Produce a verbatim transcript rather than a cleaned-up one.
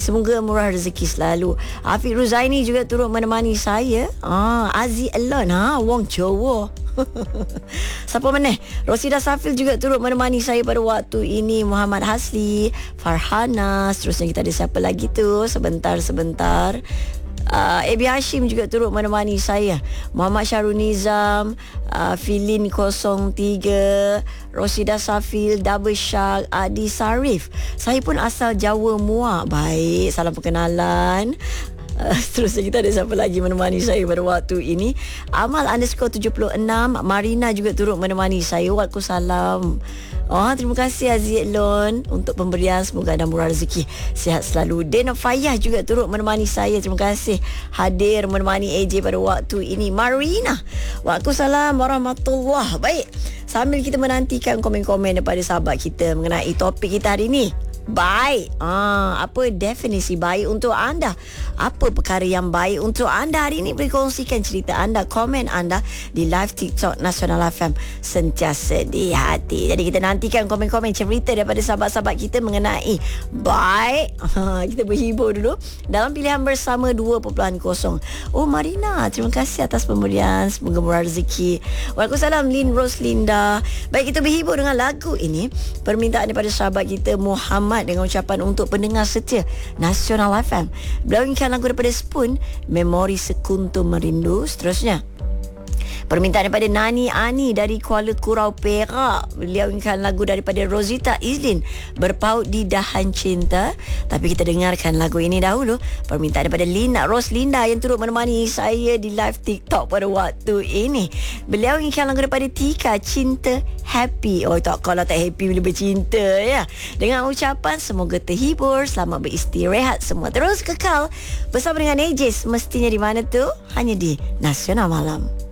Semoga murah rezeki selalu. Afiq Ruzaini juga turut menemani saya. Ah, Aziz Elon, ha, Wong Jowo. Siapa mana? Rosida Safil juga turut menemani saya pada waktu ini. Muhammad Hasli, Farhana. Seterusnya kita ada siapa lagi tu? Sebentar-sebentar. Uh, Ebi Hashim juga turut menemani saya. Muhammad Syarul Nizam, uh, Filin kosong tiga, Rosida Safil, Double Shark, Adi Sarif. Saya pun asal Jawa Muak. Baik, salam perkenalan. Uh, seterusnya kita ada siapa lagi menemani saya pada waktu ini. Amal underscore tujuh puluh enam, Marina juga turut menemani saya. Waalaikumsalam. Oh, terima kasih Aziz Lon untuk pemberian. Semoga anda murah rezeki, sihat selalu. Dana Fayah juga turut menemani saya. Terima kasih hadir menemani A J pada waktu ini. Marina, Waalaikumsalam warahmatullahi. Baik, sambil kita menantikan komen-komen daripada sahabat kita mengenai topik kita hari ini. Baik, ah, apa definisi baik untuk anda? Apa perkara yang baik untuk anda hari ini? Boleh kongsikan cerita anda, komen anda di live TikTok Nasional F M sentiasa di hati. Jadi kita nantikan komen-komen cerita daripada sahabat-sahabat kita mengenai baik. Ha, kita berhibur dulu dalam pilihan bersama dua titik kosong. Oh Marina, terima kasih atas pemberian. Semoga murah rezeki. Waalaikumsalam Lin Roslinda. Baik, kita berhibur dengan lagu ini. Permintaan daripada sahabat kita Muhammad dengan ucapan untuk pendengar setia Nasional F M. Beliau inginkan lagu daripada Spoon, Memori Sekuntum Merindu. Seterusnya permintaan daripada Nani Ani dari Kuala Kurau Perak. Beliau inginkan lagu daripada Rosita Izlin, Berpaut di Dahan Cinta. Tapi kita dengarkan lagu ini dahulu. Permintaan daripada Lina Roslinda yang turut menemani saya di live TikTok pada waktu ini. Beliau inginkan lagu daripada Tika, Cinta Happy. Oh, tak, kalau tak happy bila bercinta ya. Dengan ucapan semoga terhibur, selamat beristirahat semua. Terus kekal bersama dengan A J. Semestinya di mana tu? Hanya di Nasional Malam.